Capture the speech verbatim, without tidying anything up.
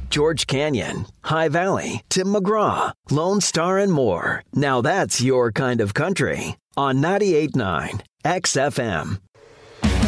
George Canyon, High Valley, Tim McGraw, Lone Star, and more. Now that's your kind of country on ninety-eight point nine X F M.